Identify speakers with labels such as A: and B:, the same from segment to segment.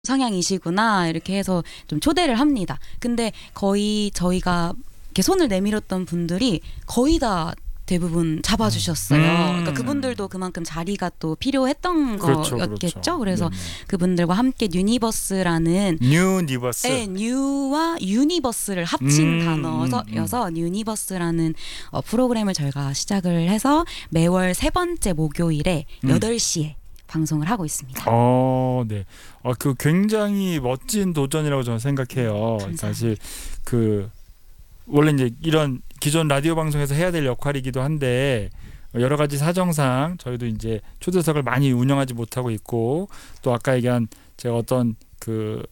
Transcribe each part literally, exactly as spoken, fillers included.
A: 성향이시구나 이렇게 해서 좀 초대를 합니다. 근데 거의 저희가 이렇게 손을 내밀었던 분들이 거의 다 대부분 잡아주셨어요.
B: 음.
A: 그러니까 그분들도 그만큼 자리가 또 필요했던
B: 그렇죠,
A: 거였겠죠.
B: 그렇죠.
A: 그래서
B: 네네.
A: 그분들과 함께 뉴니버스라는
B: 뉴니버스.
A: 네, 뉴와 유니버스를 합친
B: 음,
A: 단어여서 음, 음. 뉴니버스라는 어, 프로그램을 저희가 시작을 해서 매월 세 번째 목요일에
B: 음.
A: 여덟 시에 방송을 하고 있습니다.
B: 어, 네. 어, 그 굉장히 멋진 도전이라고 저는 생각해요.
A: 감사합니다.
B: 사실 그 원래 이제 이런 기존 라디오 방송에서 해야 될 역할이기도 한데 여러 가지 사정상 저희도 이제 초대석을 많이 운영하지 못하고 있고 또 아까 얘기한 제가 어떤 그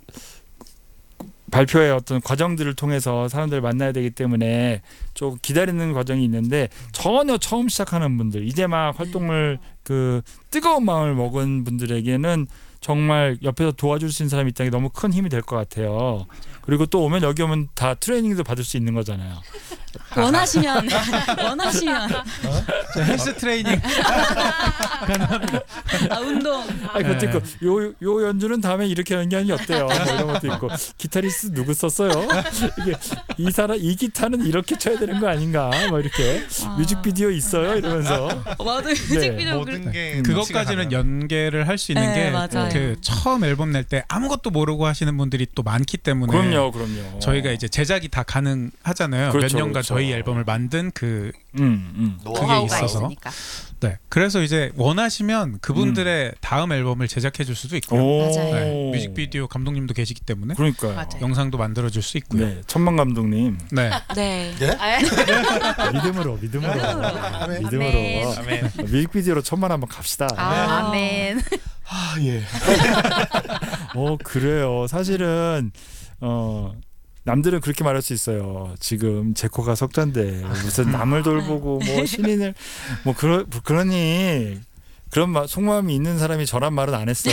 B: 발표의 어떤 과정들을 통해서 사람들을 만나야 되기 때문에 좀 기다리는 과정이 있는데 전혀 처음 시작하는 분들 이제 막 활동을 그 뜨거운 마음을 먹은 분들에게는 정말 옆에서 도와줄 수 있는 사람이 있다는 게 너무 큰 힘이 될 것 같아요. 그리고 또 오면 여기 오면 다 트레이닝도 받을 수 있는 거잖아요.
A: 원하시면 원하시면
C: 어? 헬스 트레이닝
A: 아, 운동
B: 아니 그때 그요 요 연주는 다음에 이렇게 하는 게 아니 어때요? 뭐 이런 것도 있고 기타리스트 누구 썼어요? 이게 이 사람 이 기타는 이렇게 쳐야 되는 거 아닌가? 뭐 이렇게
A: 아.
B: 뮤직비디오 있어요 이러면서
A: 맞아요. 뮤직비디오
C: 모든 게
D: 그것까지는 연계를 할 수 있는
A: 네,
D: 게
A: 맞아요.
D: 그 처음 앨범 낼 때 아무것도 모르고 하시는 분들이 또 많기 때문에
B: 그럼요, 그럼요.
D: 저희가 이제 제작이 다 가능하잖아요.
B: 그렇죠,
D: 몇 년간
B: 그렇죠.
D: 저희 앨범을 만든 그
B: 음, 음.
A: 노하우가
D: 있어서.
A: 있으니까.
D: 네. 그래서 이제 원하시면 그분들의 다음 앨범을 제작해 줄 수도 있고요.
B: 오.
A: 맞아요.
D: 네. 뮤직비디오 감독님도 계시기 때문에
B: 그러니까요.
A: 맞아요.
D: 영상도 만들어 줄 수 있고요.
B: 네, 천만 감독님
D: 네.
A: 네.
C: 예?
A: 아,
B: 믿음으로 믿음으로
C: 아멘.
B: 믿음으로
C: 아멘.
B: 뮤직비디오로 천만 한번 갑시다.
A: 아, 아멘.
C: 아 예.
B: 어 그래요. 사실은 어 남들은 그렇게 말할 수 있어요. 지금 제코가 석자인데 무슨 남을 돌보고 뭐 신인을 뭐 그러 그러니 그런 마, 속마음이 있는 사람이 저란 말은 안 했어요.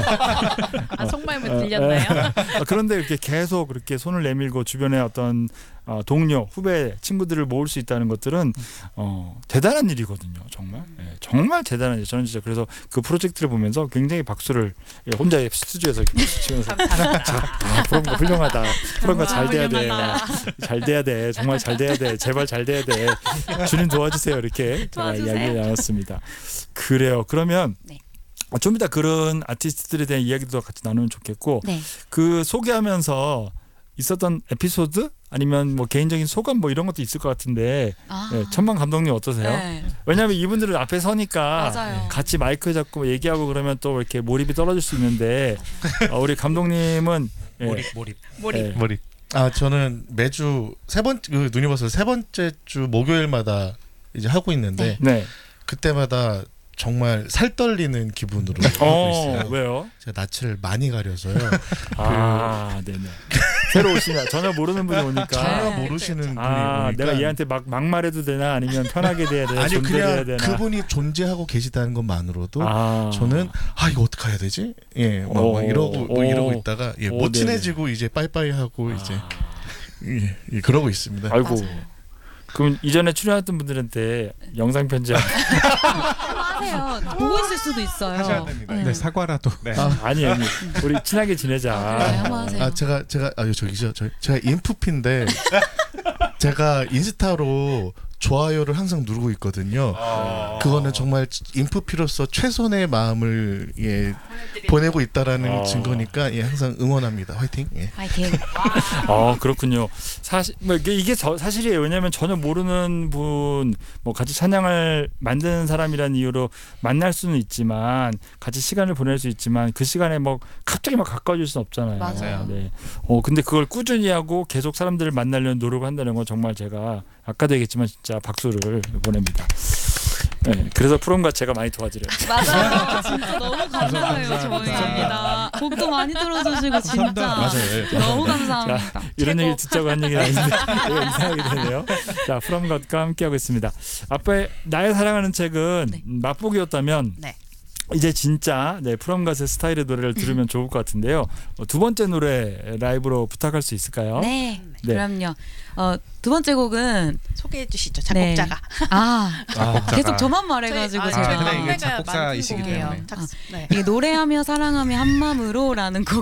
A: 아, 속마음을
B: 어,
A: 들렸나요?
B: 어, 그런데 이렇게 계속 그렇게 손을 내밀고 주변에 어떤 어, 동료, 후배, 친구들을 모을 수 있다는 것들은 어, 대단한 일이거든요. 정말 예, 정말 대단한 일. 저는 진짜 그래서 그 프로젝트를 보면서 굉장히 박수를 예, 혼자 스튜디오에서 이렇게 박수 치면서 자, 아, 프로가 훌륭하다. 프로가 잘 돼야 돼. 잘 돼야 돼. 정말 잘 돼야 돼. 제발 잘 돼야 돼. 주님 도와주세요. 이렇게 제가
A: 도와주세요.
B: 이야기 나눴습니다. 그래요. 그러면
A: 네.
B: 좀 이따 그런 아티스트들에 대한 이야기도 같이 나누면 좋겠고
A: 네.
B: 그 소개하면서 있었던 에피소드 아니면 뭐 개인적인 소감 뭐 이런 것도 있을 것 같은데
A: 아.
B: 네, 천만 감독님 어떠세요?
A: 네.
B: 왜냐하면 이분들은 앞에 서니까
A: 맞아요.
B: 같이 마이크 잡고 얘기하고 그러면 또 이렇게 몰입이 떨어질 수 있는데 어, 우리 감독님은 예,
D: 몰입 몰입.
A: 몰입.
B: 예,
C: 머리. 아 저는 매주 세 번째 그 누니버스 세 번째 주 목요일마다 이제 하고 있는데
B: 네.
C: 그때마다 정말 살 떨리는 기분으로 하고
B: 어,
C: 있어요.
B: 왜요?
C: 제가 낯을 많이 가려서요.
B: 아, 네네. 새로 오시면 전혀 모르는 분이 오니까.
C: 전혀
A: 네,
C: 모르시는 분이
B: 아,
C: 오니까
B: 내가 얘한테 막 막말해도 되나 아니면 편하게 돼야 되나
C: 아니요
B: 존대해야
C: 그냥
B: 되나.
C: 그분이 존재하고 계시다는 것만으로도
B: 아.
C: 저는 아 이거 어떻게 해야 되지? 예, 막,
B: 오,
C: 막 이러고 뭐
B: 오.
C: 이러고 있다가 예,
B: 오,
C: 못
B: 네네.
C: 친해지고 이제 빠이빠이 하고 이제
B: 아.
C: 예, 예, 그러고 있습니다.
B: 아이고.
A: 맞아요.
B: 그럼 이전에 출연했던 분들한테 영상 편지
A: 하세요. 보고 있을 수도 있어요.
C: 하셔야 됩니다.
D: 네, 사과라도.
C: 네.
B: 아니 아니 우리 친하게 지내자.
A: 아, 그래요? 한번 하세요.
C: 아 제가 제가 아 저기죠. 저 제가 인프피인데 제가 인스타로 좋아요를 항상 누르고 있거든요. 그거는 정말 인프피로서 최선의 마음을 예, 보내고 있다라는
B: 아.
C: 증거니까 예, 항상 응원합니다. 화이팅. 예.
A: 화이팅.
B: 아 그렇군요. 사실 뭐 이게, 이게 저, 사실이에요. 왜냐하면 전혀 모르는 분, 뭐 같이 찬양을 만드는 사람이라는 이유로 만날 수는 있지만 같이 시간을 보낼 수 있지만 그 시간에 뭐 갑자기 막 가까워질 수는 없잖아요.
A: 맞아요.
B: 네. 어 근데 그걸 꾸준히 하고 계속 사람들을 만나려는 노력을 한다는 건 정말 제가 아까도 얘기했지만 진짜 박수를 보냅니다. 네, 그래서 프롬과 제가 많이 도와드려요.
A: 맞아요. 진짜 너무 감사해요. 저희입니다. 곡도 많이 들어주시고 진짜
C: 맞아요. 예.
A: 너무 감사합니다.
B: 이런
A: 최고.
B: 얘기 듣자고 한 얘기는 아닌데 내가 이상하게 되네요. 자, 프롬과 함께하고 있습니다. 앞에 나의 사랑하는 책은
A: 네.
B: 맛보기였다면
A: 네.
B: 이제 진짜 네, 프롬갓의 스타일의 노래를 들으면 좋을 것 같은데요. 어, 두 번째 노래 라이브로 부탁할 수 있을까요?
A: 네,
B: 네.
A: 그럼요. 어, 두 번째 곡은
E: 소개해 주시죠. 작곡자가.
A: 아,
D: 작곡자가.
A: 계속 저만 말해가지고
E: 저희, 아,
A: 제가
E: 저희
D: 근데 이게
E: 막내가
D: 작곡자이시기
E: 만든 곡이에요.
D: 때문에.
E: 작-
A: 아,
E: 네.
A: 이게 노래하며 사랑하며 한마음으로라는